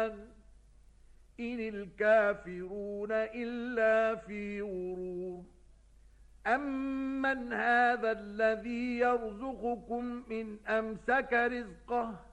إن الكافرون إلا في غرور أمن هذا الذي يرزقكم إن أمسك رزقه